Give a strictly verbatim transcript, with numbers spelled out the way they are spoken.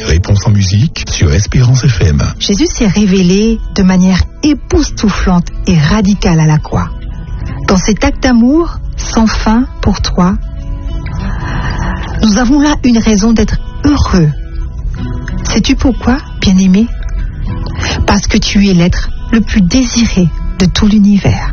Réponse en musique sur Espérance F M. Jésus s'est révélé de manière époustouflante et radicale à la croix. Dans cet acte d'amour sans fin pour toi, nous avons là une raison d'être heureux. Sais-tu pourquoi, bien-aimé? Parce que tu es l'être le plus désiré de tout l'univers.